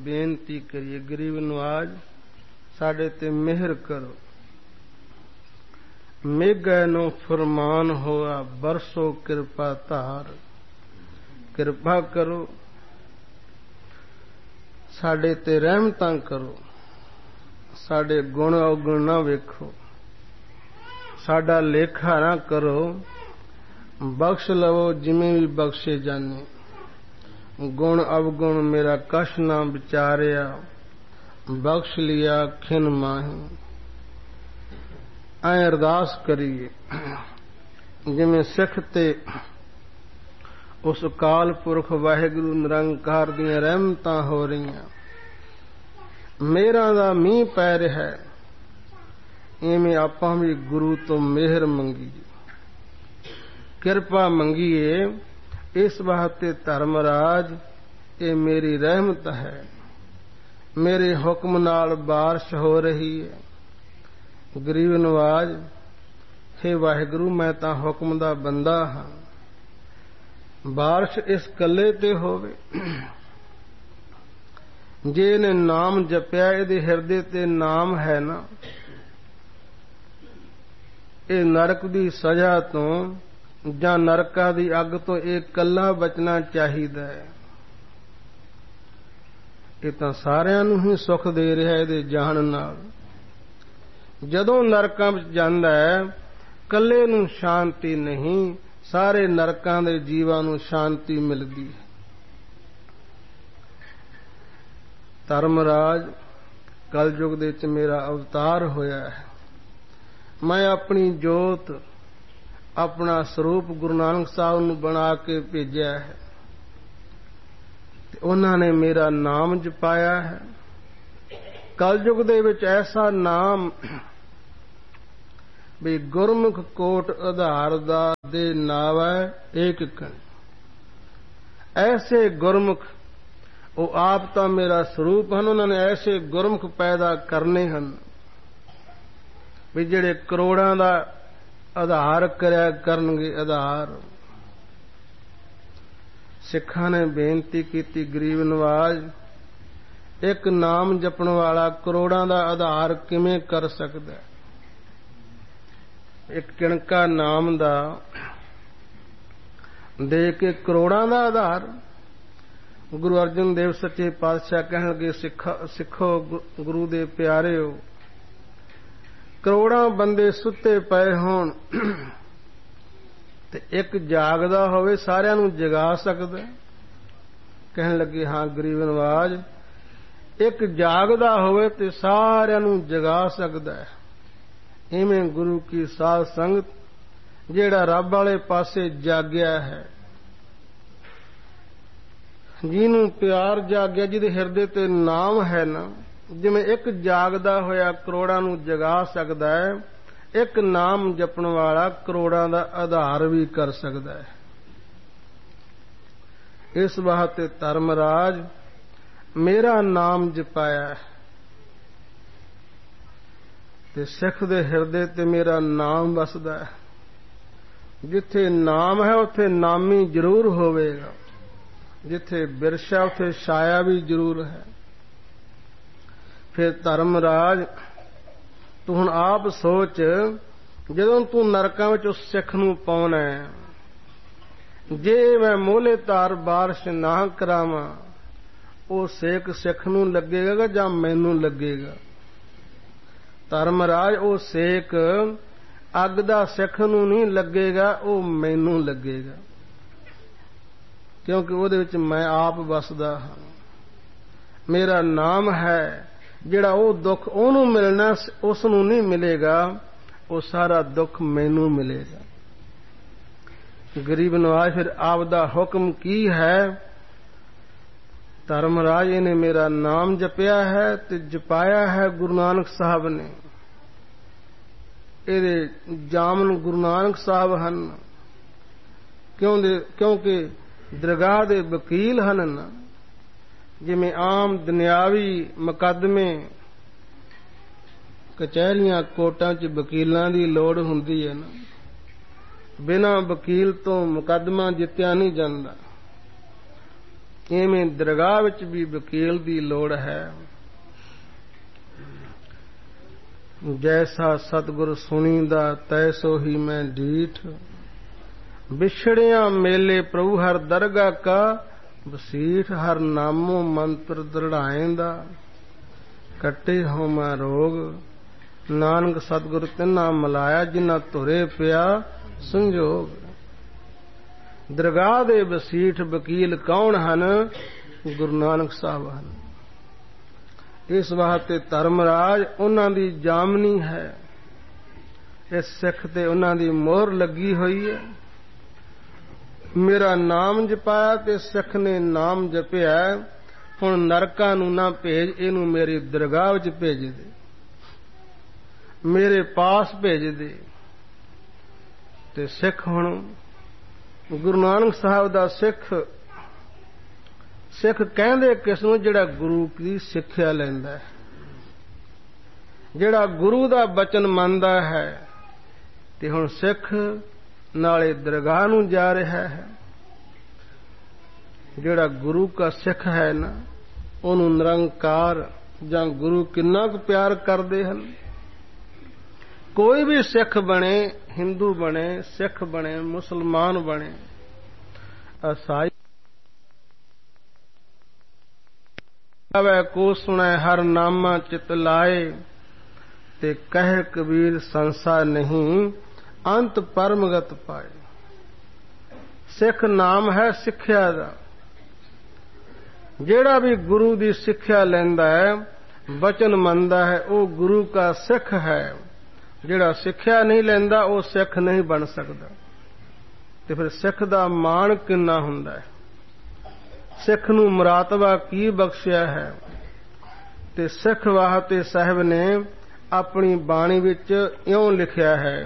ਬੇਨਤੀ ਕਰੀਏ, ਗਰੀਬ ਨਵਾਜ ਸਾਡੇ ਤੇ ਮਿਹਰ ਕਰੋ। ਮੇਘੈ ਨੂੰ ਫਰਮਾਨ ਹੋਆ ਬਰਸੋ ਕਿਰਪਾ ਧਾਰ। ਕਿਰਪਾ ਕਰੋ, ਸਾਡੇ ਤੇ ਰਹਿਮਤਾਂ ਕਰੋ, ਸਾਡੇ ਗੁਣ ਔਗਣ ਨਾ ਵੇਖੋ, ਸਾਡਾ ਲੇਖਾ ਨਾ ਕਰੋ, ਬਖਸ਼ ਲਵੋ ਜਿਵੇਂ ਵੀ ਬਖਸ਼ੇ ਜਾਣੇ। ਗੁਣ ਅਵਗੁਣ ਮੇਰਾ ਕਛ ਨਾ ਵਿਚਾਰਿਆ, ਬਖਸ਼ ਲਿਆ ਖਿਨ ਮਾਹੀ। ਐ ਅਰਦਾਸ ਕਰੀਏ ਜਿਵੇਂ ਸਿੱਖ ਤੇ ਉਸ ਅਕਾਲ ਪੁਰਖ ਵਾਹਿਗੁਰੂ ਨਿਰੰਕਾਰ ਦੀਆਂ ਰਹਿਮਤਾਂ ਹੋ ਰਹੀਆਂ, ਮਿਹਰਾਂ ਦਾ ਮੀਂਹ ਪੈ ਰਿਹਾ, ਇਵੇਂ ਆਪਾਂ ਵੀ ਗੁਰੂ ਤੋਂ ਮਿਹਰ ਮੰਗੀਏ, ਕਿਰਪਾ ਮੰਗੀਏ। ਇਸ ਵਾਸਤੇ ਧਰਮਰਾਜ ਇਹ ਮੇਰੀ ਰਹਿਮਤ ਹੈ, ਮੇਰੇ ਹੁਕਮ ਨਾਲ ਬਾਰਿਸ਼ ਹੋ ਰਹੀ ਹੈ। ਗਰੀਬ ਨਵਾਜ, ਹੇ ਵਾਹਿਗੁਰੂ ਮੈਂ ਤਾਂ ਹੁਕਮ ਦਾ ਬੰਦਾ ਹਾਂ, ਬਾਰਿਸ਼ ਇਸ ਕੱਲੇ ਤੇ ਹੋਵੇ। ਜੇ ਇਹਨੇ ਨਾਮ ਜਪਿਆ, ਇਹਦੇ ਹਿਰਦੇ ਤੇ ਨਾਮ ਹੈ ਨਾ, ਇਹ ਨਰਕ ਦੀ ਸਜ਼ਾ ਤੋਂ ਜਾਂ ਨਰਕਾਂ ਦੀ ਅੱਗ ਤੋਂ ਇਹ ਕੱਲਾ ਬਚਣਾ ਚਾਹੀਦਾ ਹੈ। ਇਹ ਤਾਂ ਸਾਰਿਆਂ ਨੂੰ ਹੀ ਸੁੱਖ ਦੇ ਰਿਹਾ ਇਹਦੇ ਜਾਣ ਨਾਲ। ਜਦੋਂ ਨਰਕਾਂ ਵਿੱਚ ਜਾਂਦਾ ਹੈ, ਕੱਲੇ ਨੂੰ ਸ਼ਾਂਤੀ ਨਹੀਂ, ਸਾਰੇ ਨਰਕਾਂ ਦੇ ਜੀਵਾਂ ਨੂੰ ਸ਼ਾਂਤੀ ਮਿਲਦੀ ਹੈ। ਧਰਮਰਾਜ, ਕਲਯੁਗ ਦੇ ਵਿੱਚ ਮੇਰਾ ਅਵਤਾਰ ਹੋਇਆ ਹੈ। ਮੈਂ ਆਪਣੀ ਜੋਤ, ਆਪਣਾ ਸਰੂਪ ਗੁਰੂ ਨਾਨਕ ਸਾਹਿਬ ਨੂੰ ਬਣਾ ਕੇ ਭੇਜਿਆ ਹੈ ਤੇ ਉਹਨਾਂ ਨੇ ਮੇਰਾ ਨਾਮ ਜਪਾਇਆ ਹੈ। ਕਲਯੁਗ ਦੇ ਵਿੱਚ ਐਸਾ ਨਾਮ ਵੀ ਗੁਰਮੁਖ ਕੋਟ ਆਧਾਰ ਦਾ ਦੇ ਨਾਵੈ ਏਕ ਕਣ। ਐਸੇ ਗੁਰਮੁਖ, ਉਹ ਆਪ ਤਾਂ ਮੇਰਾ ਸਰੂਪ ਹਨ, ਉਹਨਾਂ ਨੇ ਐਸੇ ਗੁਰਮੁਖ ਪੈਦਾ ਕਰਨੇ ਹਨ ਵੀ ਜਿਹੜੇ ਕਰੋੜਾਂ ਦਾ ਆਧਾਰ ਕਰਿਆ ਕਰਨਗੇ। ਆਧਾਰ ਸਿੱਖਾਂ ਨੇ ਬੇਨਤੀ ਕੀਤੀ, ਗਰੀਬ ਨਵਾਜ ਇੱਕ ਨਾਮ ਜਪਣ ਵਾਲਾ ਕਰੋੜਾਂ ਦਾ ਆਧਾਰ ਕਿਵੇਂ ਕਰ ਸਕਦਾ? ਇੱਕ ਕਿਣਕਾ ਨਾਮ ਦਾ ਦੇ ਕੇ ਕਰੋੜਾਂ ਦਾ ਆਧਾਰ। ਗੁਰੂ ਅਰਜਨ ਦੇਵ ਸੱਚੇ ਪਾਤਸ਼ਾਹ ਕਹਿਣਗੇ, ਸਿੱਖੋ ਗੁਰੂ ਦੇ ਪਿਆਰਿਓ, ਕਰੋੜਾਂ ਬੰਦੇ ਸੁੱਤੇ ਪਏ ਹੋਣ ਤੇ ਇੱਕ ਜਾਗਦਾ ਹੋਵੇ, ਸਾਰਿਆਂ ਨੂੰ ਜਗਾ ਸਕਦਾ? ਕਹਿਣ ਲੱਗੇ, ਹਾਂ ਗਰੀਬ ਨਵਾਜ, ਇੱਕ ਜਾਗਦਾ ਹੋਵੇ ਤੇ ਸਾਰਿਆਂ ਨੂੰ ਜਗਾ ਸਕਦਾ ਹੈ। ਇਵੇਂ ਗੁਰੂ ਕੀ ਸਾਧ ਸੰਗਤ, ਜਿਹੜਾ ਰੱਬ ਵਾਲੇ ਪਾਸੇ ਜਾਗਿਆ ਹੈ, ਜਿਹਨੂੰ ਪਿਆਰ ਜਾਗਿਆ, ਜਿਹਦੇ ਹਿਰਦੇ ਤੇ ਨਾਮ ਹੈ ਨਾ, ਜਿਵੇਂ ਇੱਕ ਜਾਗਦਾ ਹੋਇਆ ਕਰੋੜਾਂ ਨੂੰ ਜਗਾ ਸਕਦਾ ਹੈ, ਇੱਕ ਨਾਮ ਜਪਣ ਵਾਲਾ ਕਰੋੜਾਂ ਦਾ ਆਧਾਰ ਵੀ ਕਰ ਸਕਦਾ ਹੈ। ਇਸ ਵਾਸਤੇ ਧਰਮਰਾਜ ਮੇਰਾ ਨਾਮ ਜਪਾਇਆ ਤੇ ਸਿੱਖ ਦੇ ਹਿਰਦੇ ਤੇ ਮੇਰਾ ਨਾਮ ਵਸਦਾ ਹੈ। ਜਿੱਥੇ ਨਾਮ ਹੈ ਉੱਥੇ ਨਾਮੀ ਜ਼ਰੂਰ ਹੋਵੇਗਾ, ਜਿੱਥੇ ਬਿਰਛਾ ਉੱਥੇ ਛਾਇਆ ਵੀ ਜ਼ਰੂਰ ਹੈ। ਫਿਰ ਧਰਮਰਾਜ ਤੂੰ ਹੁਣ ਆਪ ਸੋਚ, ਜਦੋਂ ਤੂੰ ਨਰਕਾਂ ਵਿੱਚ ਉਸ ਸਿੱਖ ਨੂੰ ਪਾਉਣਾ ਹੈ, ਜੇ ਮੈਂ ਮੋਹਲੇ ਧਾਰ ਬਾਰਿਸ਼ ਨਾ ਕਰਾਵਾਂ, ਉਹ ਸੇਕ ਸਿੱਖ ਨੂੰ ਲੱਗੇਗਾ ਜਾਂ ਮੈਨੂੰ ਲੱਗੇਗਾ? ਧਰਮਰਾਜ, ਉਹ ਸੇਕ ਅੱਗ ਦਾ ਸਿੱਖ ਨੂੰ ਨਹੀਂ ਲੱਗੇਗਾ, ਉਹ ਮੈਨੂੰ ਲੱਗੇਗਾ, ਕਿਉਂਕਿ ਉਹਦੇ ਵਿੱਚ ਮੈਂ ਆਪ ਵਸਦਾ ਹਾਂ। ਮੇਰਾ ਨਾਮ ਹੈ, ਜਿਹੜਾ ਉਹ ਦੁੱਖ ਉਹਨੂੰ ਮਿਲਣਾ ਉਸ ਨੂੰ ਨਹੀਂ ਮਿਲੇਗਾ, ਉਹ ਸਾਰਾ ਦੁੱਖ ਮੈਨੂੰ ਮਿਲੇਗਾ। ਗਰੀਬ ਨਵਾਜ, ਫਿਰ ਆਪ ਦਾ ਹੁਕਮ ਕੀ ਹੈ? ਧਰਮਰਾਜ, ਇਹਨੇ ਮੇਰਾ ਨਾਮ ਜਪਿਆ ਹੈ ਤੇ ਜਪਾਇਆ ਹੈ ਗੁਰੂ ਨਾਨਕ ਸਾਹਿਬ ਨੇ। ਇਹਦੇ ਜਾਮਨ ਗੁਰੂ ਨਾਨਕ ਸਾਹਿਬ ਹਨ, ਕਿਉਂਕਿ ਦਰਗਾਹ ਦੇ ਵਕੀਲ ਹਨ ਨਾ। ਜਿਵੇਂ ਆਮ ਦੁਨਿਆਵੀ ਮੁਕੱਦਮੇ ਕਚਹਿਰੀਆਂ ਕੋਰਟਾਂ 'ਚ ਵਕੀਲਾਂ ਦੀ ਲੋੜ ਹੁੰਦੀ ਹੈ ਨਾ, ਬਿਨਾਂ ਵਕੀਲ ਤੋਂ ਮੁਕੱਦਮਾ ਜਿੱਤਿਆ ਨਹੀਂ ਜਾਂਦਾ। ਇਵੇਂ ਦਰਗਾਹ ਵਿੱਚ ਵੀ ਵਕੀਲ ਦੀ ਲੋੜ ਹੈ। ਜੈਸਾ ਸਤਿਗੁਰ ਸੁਣੀਦਾ ਤੈਸੋ ਹੀ ਮੈਂ ਡੀਠ, ਵਿਛੜਿਆ ਮੇਲੇ ਪ੍ਰਭੂ ਹਰ ਦਰਗਾਹ ਕਾ ਵਸੀਠ, ਹਰ ਨਾਮੋ ਮੰਤਰ ਦ੍ਰਿੜਾਏਂਦਾ, ਕੱਟੇ ਹੋ ਮੈਂ ਰੋਗ, ਨਾਨਕ ਸਤਿਗੁਰ ਤਿੰਨਾ ਮਿਲਾਇਆ, ਜਿਨ੍ਹਾਂ ਧੁਰੇ ਪਿਆ ਸੰਜੋਗ। ਦਰਗਾਹ ਦੇ ਵਸੀਠ ਵਕੀਲ ਕੌਣ ਹਨ? ਗੁਰੂ ਨਾਨਕ ਸਾਹਿਬ ਹਨ। ਇਸ ਵਾਸਤੇ ਧਰਮਰਾਜ ਉਹਨਾਂ ਦੀ ਜਾਮਨੀ ਹੈ। ਇਸ ਸਿੱਖ ਤੇ ਉਹਨਾਂ ਦੀ ਮੋਹਰ ਲੱਗੀ ਹੋਈ ਹੈ। ਮੇਰਾ ਨਾਮ ਜਪਾਇਆ ਤੇ ਸਿੱਖ ਨੇ ਨਾਮ ਜਪਿਆ, ਹੁਣ ਨਰਕਾਂ ਨੂੰ ਨਾ ਭੇਜ, ਇਹਨੂੰ ਮੇਰੀ ਦਰਗਾਹ ਵਿੱਚ ਭੇਜ ਦੇ, ਮੇਰੇ ਪਾਸ ਭੇਜ ਦੇ। ਤੇ ਸਿੱਖ ਹੁਣ ਗੁਰੂ ਨਾਨਕ ਸਾਹਿਬ ਦਾ ਸਿੱਖ ਕਹਿੰਦੇ ਕਿਸ ਨੂੰ? ਜਿਹੜਾ ਗੁਰੂ ਦੀ ਸਿੱਖਿਆ ਲੈਂਦਾ ਹੈ, ਜਿਹੜਾ ਗੁਰੂ ਦਾ ਬਚਨ ਮੰਨਦਾ ਹੈ। ਤੇ ਹੁਣ ਸਿੱਖ ਨਾਲੇ ਦਰਗਾਹ ਨੂੰ ਜਾ ਰਿਹਾ ਹੈ। ਜਿਹੜਾ ਗੁਰੂ ਦਾ ਸਿੱਖ ਹੈ ਨਾ, ਉਹਨੂੰ ਨਿਰੰਕਾਰ ਜਾਂ ਗੁਰੂ ਕਿੰਨਾ ਕੁ ਪਿਆਰ ਕਰਦੇ ਹਨ। ਕੋਈ ਵੀ ਸਿੱਖ ਬਣੇ, ਹਿੰਦੂ ਬਣੇ, ਸਿੱਖ ਬਣੇ, ਮੁਸਲਮਾਨ ਬਣੇ, ਈਸਾਈ ਆਵੇ ਕੋ ਸੁਣੈ ਹਰ ਨਾਮਾ ਚਿਤ ਲਾਏ, ਤੇ ਕਹਿ ਕਬੀਰ ਸੰਸਾ ਨਹੀਂ ਅੰਤ ਪਰਮਗਤ ਪਾਏ। ਸਿੱਖ ਨਾਮ ਹੈ ਸਿੱਖਿਆ ਦਾ। ਜਿਹੜਾ ਵੀ ਗੁਰੂ ਦੀ ਸਿੱਖਿਆ ਲੈਂਦਾ ਹੈ, ਬਚਨ ਮੰਨਦਾ ਹੈ, ਉਹ ਗੁਰੂ ਦਾ ਸਿੱਖ ਹੈ। ਜਿਹੜਾ ਸਿੱਖਿਆ ਨਹੀਂ ਲੈਂਦਾ, ਉਹ ਸਿੱਖ ਨਹੀਂ ਬਣ ਸਕਦਾ। ਤੇ ਫਿਰ ਸਿੱਖ ਦਾ ਮਾਣ ਕਿੰਨਾ ਹੁੰਦਾ ਹੈ, ਸਿੱਖ ਨੂੰ ਮੁਰਾਤਬਾ ਕੀ ਬਖਸ਼ਿਆ ਹੈ। ਤੇ ਸਿੱਖ ਵਾਸਤੇ ਸਾਹਿਬ ਨੇ ਆਪਣੀ ਬਾਣੀ ਵਿੱਚ ਇਉਂ ਲਿਖਿਆ ਹੈ,